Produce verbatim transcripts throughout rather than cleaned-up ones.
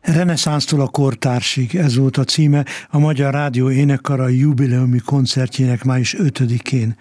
Reneszánsztól a kortársig, ez volt a címe a Magyar Rádió Énekkara jubileumi koncertjének május ötödikén.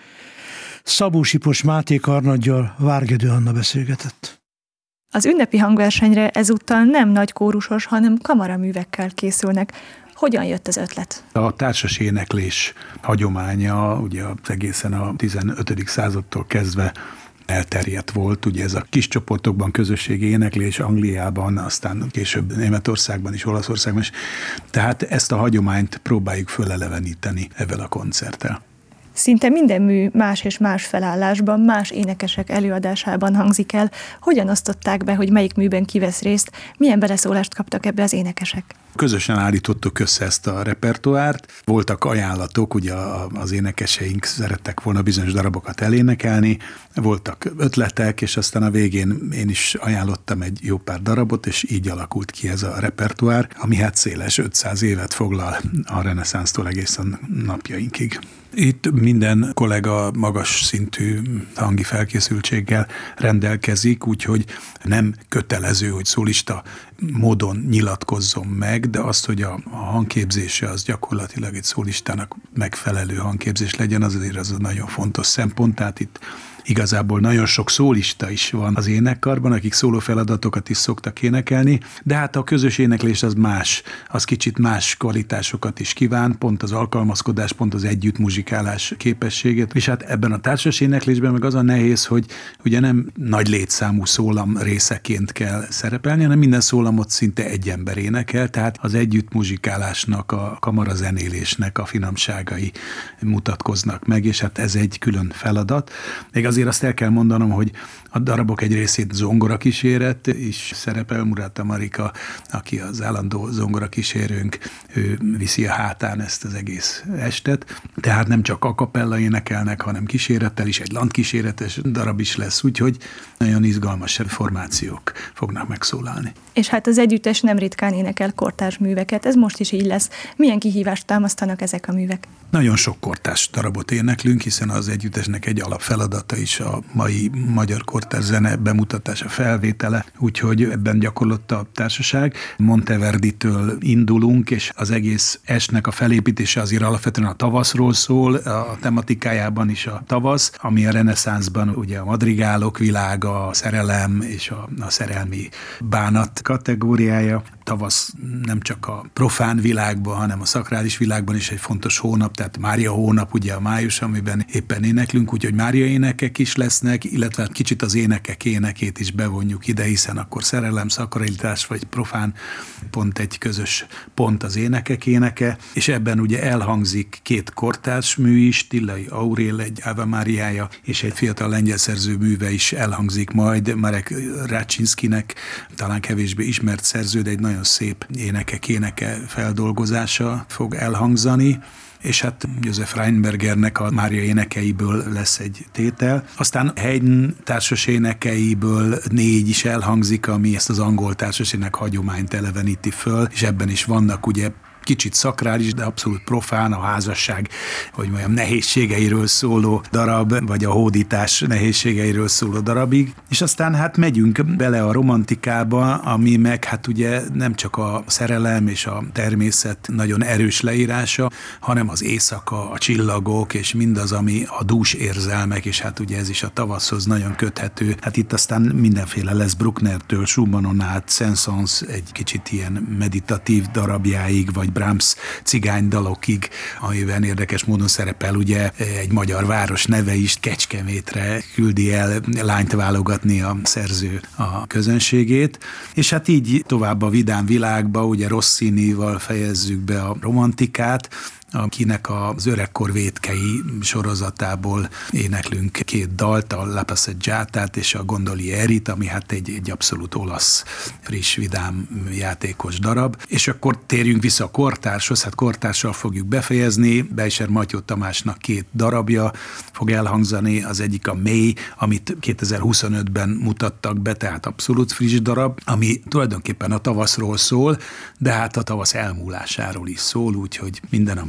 Szabó Sipos Máté karnaggyal Várgedő Anna beszélgetett. Az ünnepi hangversenyre ezúttal nem nagy kórusos, hanem kamaraművekkel készülnek. Hogyan jött az ötlet? A társas éneklés hagyománya ugye egészen a tizenötödik századtól kezdve elterjedt volt. Ugye ez a kis csoportokban közösségi éneklés Angliában, aztán később Németországban is, Olaszországban is. Tehát ezt a hagyományt próbáljuk föleleveníteni ezzel a koncerttel. Szinte minden mű más és más felállásban, más énekesek előadásában hangzik el. Hogyan osztották be, hogy melyik műben ki vesz részt? Milyen beleszólást kaptak ebbe az énekesek? Közösen állítottuk össze ezt a repertoárt. Voltak ajánlatok, ugye az énekeseink szerettek volna bizonyos darabokat elénekelni, voltak ötletek, és aztán a végén én is ajánlottam egy jó pár darabot, és így alakult ki ez a repertoár, ami hát széles ötszáz évet foglal a reneszánsztól egészen napjainkig. Itt minden kollega magas szintű hangi felkészültséggel rendelkezik, úgyhogy nem kötelező, hogy szólista módon nyilatkozzon meg, de azt, hogy a, a hangképzése az gyakorlatilag egy szólistának megfelelő hangképzés legyen, az azért az a nagyon fontos szempont, tehát itt igazából nagyon sok szólista is van az énekkarban, akik szóló feladatokat is szoktak énekelni, de hát a közös éneklés az más, az kicsit más kvalitásokat is kíván, pont az alkalmazkodás, pont az együttmuzsikálás képességét, és hát ebben a társas éneklésben meg az a nehéz, hogy ugye nem nagy létszámú szólam részeként kell szerepelni, hanem minden szólamot szinte egy ember énekel, tehát az együttmuzsikálásnak, a kamarazenélésnek a finomságai mutatkoznak meg, és hát ez egy külön feladat. Még azért azt el kell mondanom, hogy a darabok egy részét zongorakíséret is szerepel. Muráta Marika, aki az állandó zongorakísérőnk, ő viszi a hátán ezt az egész estet. Tehát nem csak a kapella énekelnek, hanem kísérettel is, egy landkíséretes darab is lesz, úgyhogy nagyon izgalmas formációk fognak megszólalni. És hát az együttes nem ritkán énekel kortárs műveket, ez most is így lesz. Milyen kihívást támasztanak ezek a művek? Nagyon sok kortárs darabot éneklünk, hiszen az együttesnek egy alapfeladata is a mai magyar kortárs zene bemutatása, felvétele, úgyhogy ebben gyakorlott a társaság. Monteverditől indulunk, és az egész estnek a felépítése azért alapvetően a tavaszról szól, a tematikájában is a tavasz, ami a reneszánszban ugye a madrigálok világa, a szerelem és a, a szerelmi bánat kategóriája. Tavasz nem csak a profán világban, hanem a szakrális világban is egy fontos hónap, tehát Mária hónap, ugye a május, amiben éppen éneklünk, úgyhogy Mária énekek is lesznek, illetve kicsit az énekek énekét is bevonjuk ide, hiszen akkor szerelem, szakralitás vagy profán pont egy közös pont az énekek éneke, és ebben ugye elhangzik két kortárs mű is, Tillai Aurél egy Ave Mariája, és egy fiatal lengyel szerző műve is elhangzik majd, Marek Rácsinszkinek talán kevésbé ismert szerző, de egy nagyon szép énekek éneke feldolgozása fog elhangzani, és hát József Reinbergernek a Mária énekeiből lesz egy tétel. Aztán Haydn társas énekeiből négy is elhangzik, ami ezt az angol társasének hagyományt eleveníti föl, és ebben is vannak ugye kicsit szakrális, de abszolút profán, a házasság, hogy mondjam, nehézségeiről szóló darab, vagy a hódítás nehézségeiről szóló darabig. És aztán hát megyünk bele a romantikába, ami meg hát ugye nem csak a szerelem és a természet nagyon erős leírása, hanem az éjszaka, a csillagok, és mindaz, ami a dús érzelmek, és hát ugye ez is a tavaszhoz nagyon köthető. Hát itt aztán mindenféle lesz Brucknertől, Schumannon át, Saint-Saëns egy kicsit ilyen meditatív darabjáig, vagy Brahms cigánydalokig, amiben érdekes módon szerepel ugye egy magyar város neve is, Kecskemétre küldi el lányt válogatni a szerző a közönségét, és hát így tovább a vidám világba, ugye Rossinival fejezzük be a romantikát, akinek az Öregkor vétkei sorozatából éneklünk két dalt, a La Passeggiatát és a Gondolierit, ami hát egy, egy abszolút olasz, friss, vidám, játékos darab. És akkor térjünk vissza a kortárshoz, hát kortárssal fogjuk befejezni, Beischer Mattyó Tamásnak két darabja fog elhangzani, az egyik a Mély, amit kétezer-huszonötben mutattak be, tehát abszolút friss darab, ami tulajdonképpen a tavaszról szól, de hát a tavasz elmúlásáról is szól, úgyhogy minden, ami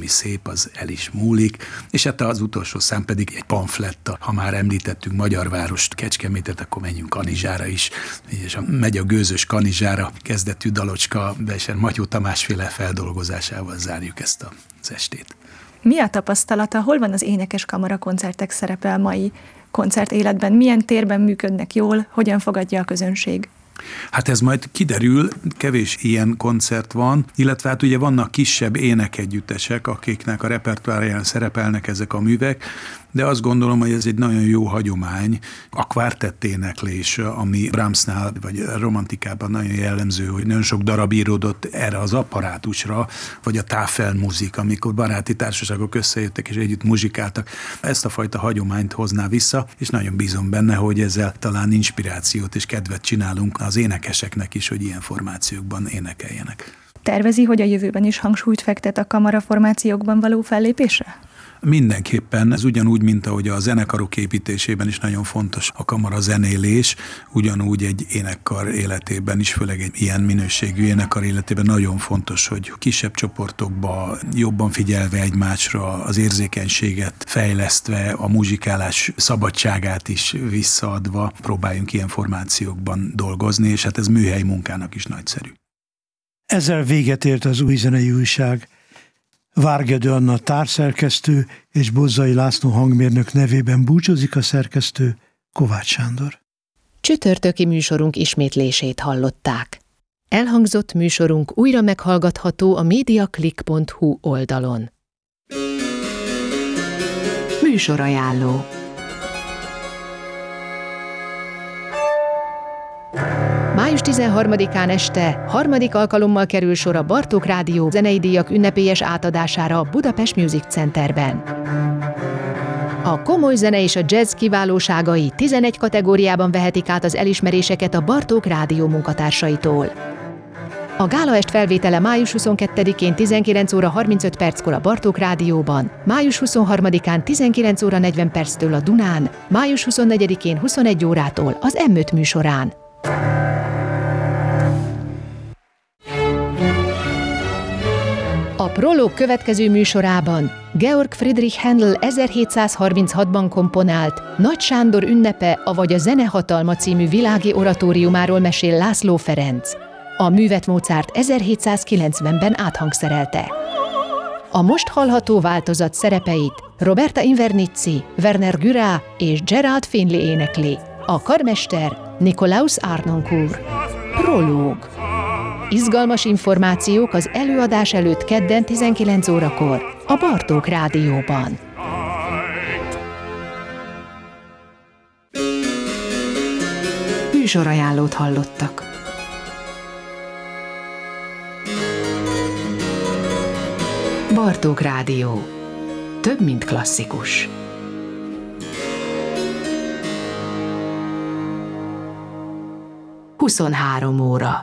szép, az el is múlik, és hát az utolsó szám pedig egy pamfletta, ha már említettünk Magyarvárost, Kecskemétet, akkor menjünk Kanizsára is, és megy a gőzös Kanizsára kezdetű dalocska, Beiser Matyó Tamásféle feldolgozásával zárjuk ezt az estét. Mi a tapasztalata, hol van az énekes kamara koncertek szerepe a mai koncertéletben? Milyen térben működnek jól, hogyan fogadja a közönség? Hát ez majd kiderül, kevés ilyen koncert van, illetve hát ugye vannak kisebb énekegyüttesek, akiknek a repertoárján szerepelnek ezek a művek, de azt gondolom, hogy ez egy nagyon jó hagyomány. A kvártett éneklés, ami Brahmsnál vagy romantikában nagyon jellemző, hogy nagyon sok darab íródott erre az apparátusra, vagy a táfelmuzik, amikor baráti társaságok összejöttek és együtt muzsikáltak. Ezt a fajta hagyományt hozná vissza, és nagyon bízom benne, hogy ezzel talán inspirációt és kedvet csinálunk az énekeseknek is, hogy ilyen formációkban énekeljenek. Tervezi, hogy a jövőben is hangsúlyt fektet a kamaraformációkban való fellépésre? Mindenképpen ez ugyanúgy, mint ahogy a zenekarok építésében is nagyon fontos a kamara zenélés, ugyanúgy egy énekkar életében is, főleg egy ilyen minőségű énekkar életében nagyon fontos, hogy kisebb csoportokba jobban figyelve egymásra, az érzékenységet fejlesztve, a muzsikálás szabadságát is visszaadva próbáljunk ilyen formációkban dolgozni, és hát ez műhelyi munkának is nagyszerű. Ezzel véget ért az Új Zenei Újság. Várgedő Anna társszerkesztő és Bozzai László hangmérnök nevében búcsúzik a szerkesztő, Kovács Sándor. Csütörtöki műsorunk ismétlését hallották. Elhangzott műsorunk újra meghallgatható a mediaclick pont hu oldalon. Műsorajánló. május tizenharmadikán este harmadik alkalommal kerül sor a Bartók Rádió zenei díjak ünnepélyes átadására a Budapest Music Centerben. A komoly zene és a jazz kiválóságai tizenegy kategóriában vehetik át az elismeréseket a Bartók Rádió munkatársaitól. A gálaest felvétele május huszonkettedikén tizenkilenc óra harmincöt perckor a Bartók Rádióban, május huszonharmadikán tizenkilenc óra negyven perctől a Dunán, május huszonnegyedikén huszonegy órától az em öt műsorán. A Prológ következő műsorában Georg Friedrich Händel ezerhétszázharminchatban komponált Nagy Sándor ünnepe, avagy a Zenehatalma című világi oratóriumáról mesél László Ferenc. A művet Mozart ezerhétszázkilencvenben áthangszerelte. A most hallható változat szerepeit Roberta Invernizzi, Werner Gürá és Gerald Finley énekli. A karmester Nikolaus Arnoncourt. Prológ. Izgalmas információk az előadás előtt kedden tizenkilenc órakor a Bartók Rádióban. Műsorajánlót hallottak. Bartók Rádió. Több, mint klasszikus. huszonhárom óra.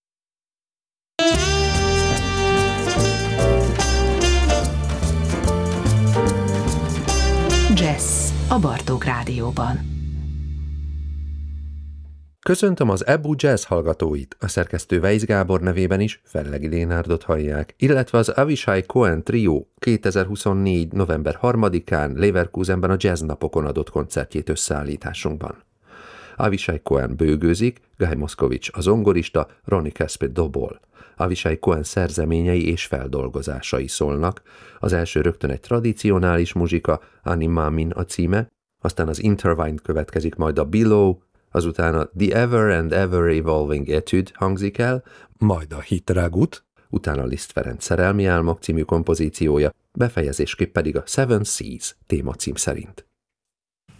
Jazz a Bartók Rádióban. Köszöntöm az e bu Jazz hallgatóit, a szerkesztő Weisz Gábor nevében is Fellegi Lénárdot hallják, illetve az Avishai Cohen Trio kétezer-huszonnégy. november harmadikán Leverkusenben a Jazz napokon adott koncertjét összeállításunkban. Avishai Cohen bőgőzik, Guy Moszkovics a zongorista, Ronnie Caspit dobol. Avishai Cohen szerzeményei és feldolgozásai szólnak. Az első rögtön egy tradicionális muzsika, Ani Maamin a címe, aztán az Intertwined következik, majd a Below, azután a The Ever and Ever Evolving Etude hangzik el, majd a Hitragut, utána Liszt Ferenc Szerelmi álmok című kompozíciója, befejezésképp pedig a Seven Seas témacím szerint.